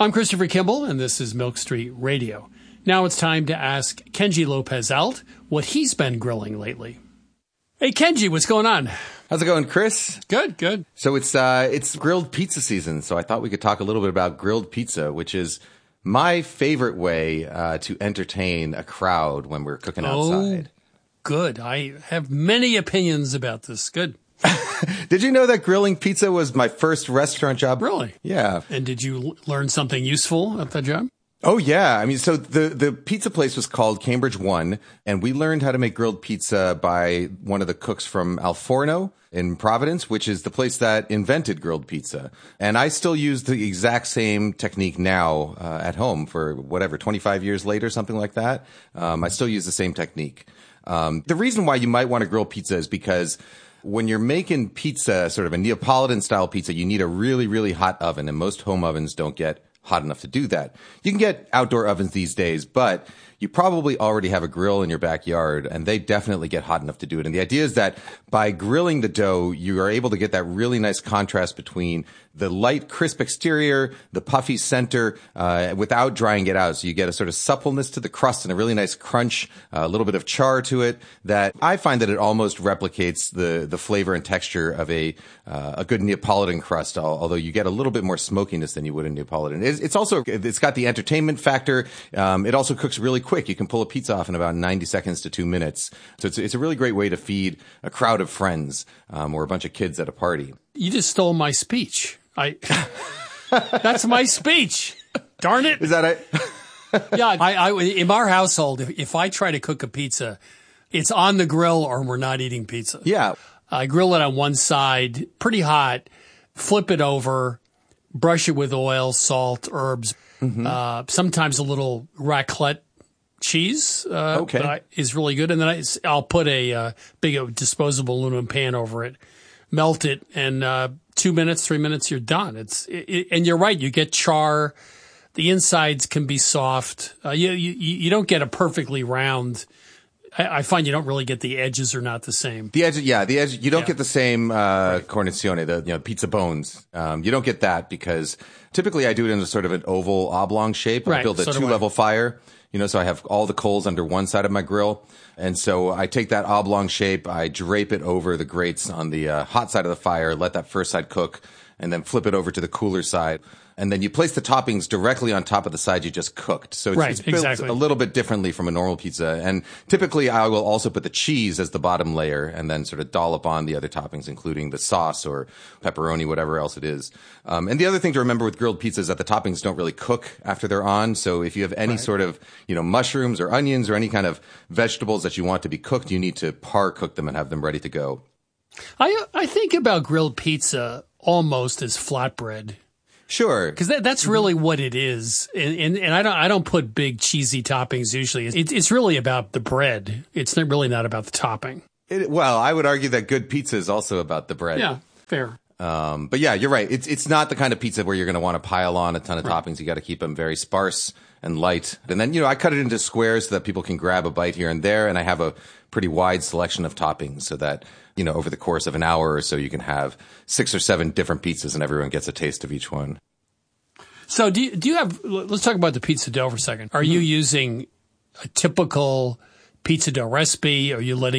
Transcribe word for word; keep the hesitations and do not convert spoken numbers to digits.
I'm Christopher Kimball, and this is Milk Street Radio. Now it's time to ask Kenji Lopez-Alt what he's been grilling lately. Hey, Kenji, what's going on? How's it going, Chris? Good, good. So it's uh, it's grilled pizza season, so I thought we could talk a little bit about grilled pizza, which is my favorite way uh, to entertain a crowd when we're cooking outside. Oh, good. I have many opinions about this. Good. Did you know that grilling pizza was my first restaurant job? Really? Yeah. And did you l- learn something useful at that job? Oh, yeah. I mean, so the, the pizza place was called Cambridge One, and we learned how to make grilled pizza by one of the cooks from Al Forno in Providence, which is the place that invented grilled pizza. And I still use the exact same technique now uh, at home for whatever, twenty-five years later, something like that. Um, I still use the same technique. Um, the reason why you might want to grill pizza is because when you're making pizza, sort of a Neapolitan style pizza, you need a really, really hot oven, and most home ovens don't get hot enough to do that. You can get outdoor ovens these days, but you probably already have a grill in your backyard, and they definitely get hot enough to do it. And the idea is that by grilling the dough, you are able to get that really nice contrast between the light, crisp exterior, the puffy center, uh, without drying it out. So you get a sort of suppleness to the crust and a really nice crunch, uh, a little bit of char to it that I find that it almost replicates the, the flavor and texture of a, uh, a good Neapolitan crust, although you get a little bit more smokiness than you would in Neapolitan. It's, it's also, it's got the entertainment factor. Um, it also cooks really quick. You can pull a pizza off in about ninety seconds to two minutes. So it's, it's a really great way to feed a crowd of friends, um, or a bunch of kids at a party. You just stole my speech. I That's my speech. Darn it. Is that it? Yeah, I, I, in our household, if, if I try to cook a pizza, it's on the grill or we're not eating pizza. Yeah. I grill it on one side, pretty hot, flip it over, brush it with oil, salt, herbs, mm-hmm. uh, sometimes a little raclette cheese uh, okay. that I, is really good. And then I, I'll put a uh, big uh, disposable aluminum pan over it, melt it, and uh, two minutes, three minutes, you're done. It's it, it, and you're right, you get char. The insides can be soft. Uh, you, you you don't get a perfectly round. I, I find you don't really get the edges are not the same. The edge, yeah, the edge. You don't yeah. get the same uh, right. cornizione, the you know pizza bones. Um, you don't get that because typically I do it in a sort of an oval oblong shape. Right. I build a so two level fire. You know, so I have all the coals under one side of my grill. And so I take that oblong shape, I drape it over the grates on the uh, hot side of the fire, let that first side cook, and then flip it over to the cooler side. And then you place the toppings directly on top of the side you just cooked. So it's, right, it's built exactly. a little bit differently from a normal pizza. And typically I will also put the cheese as the bottom layer and then sort of dollop on the other toppings, including the sauce or pepperoni, whatever else it is. Um, and the other thing to remember with grilled pizza is that the toppings don't really cook after they're on. So if you have any right. sort of, you know, mushrooms or onions or any kind of vegetables that you want to be cooked, you need to par cook them and have them ready to go. I I think about grilled pizza almost as flatbread. Sure, because that, that's really mm-hmm. what it is, and, and and I don't I don't put big cheesy toppings usually. It, it's really about the bread. It's not really not about the topping. It, well, I would argue that good pizza is also about the bread. Yeah, fair. Um, but yeah, you're right. It's it's not the kind of pizza where you're going to want to pile on a ton of right. toppings. You got to keep them very sparse and light. And then you know I cut it into squares so that people can grab a bite here and there. And I have a pretty wide selection of toppings so that you know over the course of an hour or so you can have six or seven different pizzas and everyone gets a taste of each one. So do you, do you have, let's talk about the pizza dough for a second. Are mm-hmm. you using a typical pizza dough recipe? Are you letting